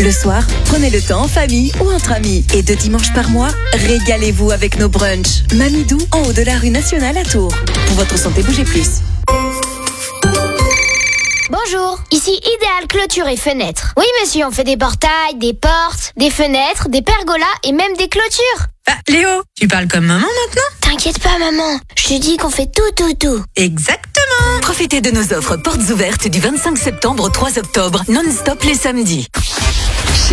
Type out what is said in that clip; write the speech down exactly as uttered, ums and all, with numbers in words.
Le soir, prenez le temps en famille ou entre amis. Et deux dimanches par mois, régalez-vous avec nos brunchs. Mamidou, en haut de la rue nationale à Tours. Pour votre santé, bougez plus. Bonjour, ici Idéal Clôture et Fenêtres. Oui monsieur, on fait des portails, des portes, des fenêtres, des pergolas et même des clôtures. Ah, Léo, tu parles comme maman maintenant? T'inquiète pas maman, je te dis qu'on fait tout tout tout. Exactement. Profitez de nos offres portes ouvertes du vingt-cinq septembre au trois octobre, non-stop les samedis.